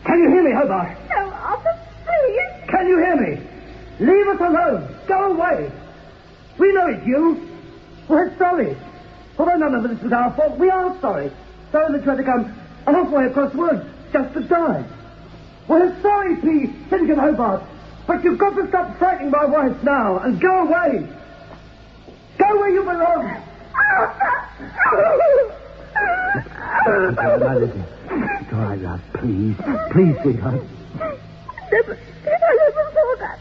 Can you hear me, Hobart? No, Arthur, please. Can you hear me? Leave us alone. Go away. We know it's you. We're sorry. Although none of this was our fault, we are sorry. Sorry that you had to come halfway across the woods just to die. We're sorry, P. Finnegan Hobart. But you've got to stop frightening my wife now and go away. Go where you belong. Now listen. It's all right, love. Please. Please, sweetheart. I never saw that.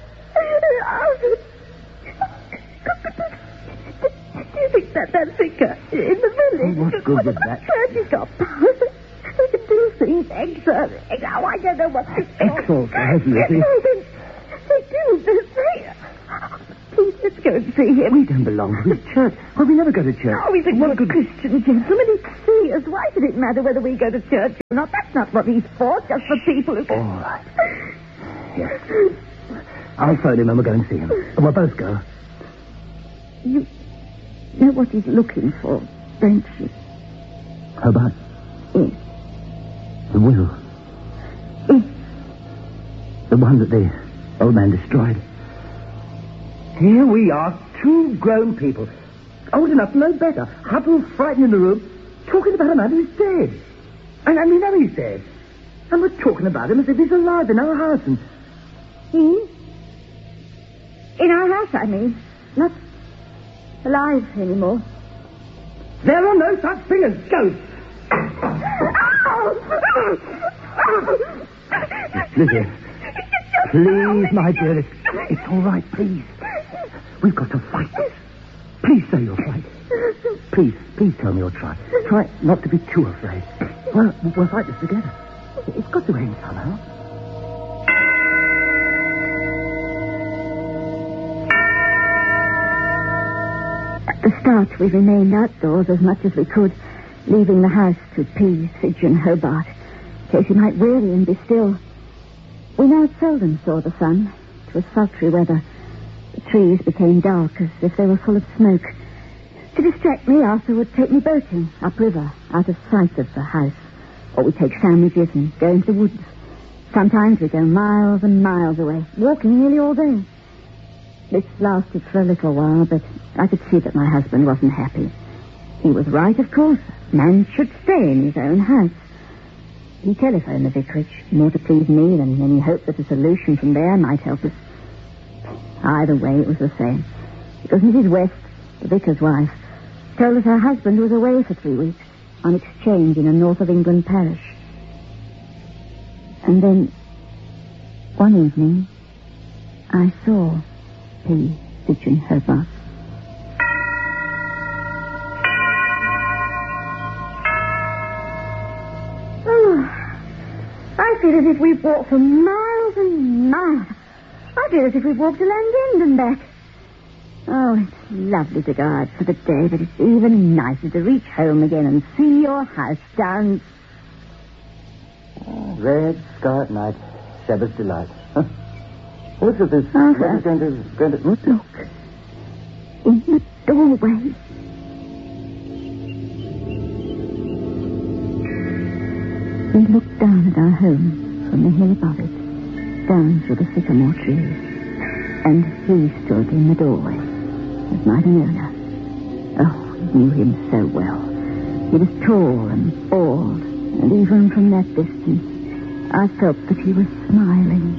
Do you think that figure in the village? Oh, what's good with that? Church top. They can do things. Oh, I don't know what to Excellent, has he? They do. They Please, let's go and see him. We don't belong to his church. Well, we never go to church. Oh, he's a good Christian gentleman. He'd see us. Why should it matter whether we go to church or not? That's not what he's for. Just for people who... All right. Yes. I'll phone him and we'll go and see him. And we'll both go. You know what he's looking for, don't you? Hobart? Yes. The will. Yes. The one that the old man destroyed. Here we are, two grown people, old enough to know better, huddled, frightened in the room, talking about a man who's dead. And we know he's dead. And we're talking about him as if he's alive in our house. And He? In our house, I mean. Not alive anymore. there are no such thing as ghosts. Listen. Please, my dear, it's all right, please. We've got to fight this. Please say you'll fight. Please tell me you'll try. Try not to be too afraid. We'll fight this together. It's got to end somehow. At the start, we remained outdoors as much as we could, leaving the house to P. Sidge and Hobart, in case he might weary and be still. We now seldom saw the sun. It was sultry weather. The trees became dark as if they were full of smoke. To distract me, Arthur would take me boating upriver, out of sight of the house. Or we'd take sandwiches and go into the woods. Sometimes we'd go miles and miles away, walking nearly all day. This lasted for a little while, but I could see that my husband wasn't happy. He was right, of course. Man should stay in his own house. He telephoned the vicarage, more to please me than any hope that a solution from there might help us. Either way, it was the same. Because Mrs. West, the vicar's wife, told us her husband was away for 3 weeks on exchange in a north of England parish. And then, one evening, I saw P. Sidge and Hobart. I feel as if we've walked for miles and miles. I feel as if we've walked to Land's End and back. Oh, it's lovely to go out for the day, but it's even nicer to reach home again and see your house down... Red sky at night. Sabbath delight. Huh? What's with this? Arthur. Going to... Look. In the doorway. We looked down at our home from the hill above it, down through the sycamore trees. And he stood in the doorway as Magnolia. Oh, we knew him so well. He was tall and bald, and even from that distance, I felt that he was smiling.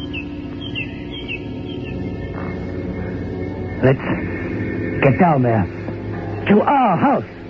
Let's get down there. To our house.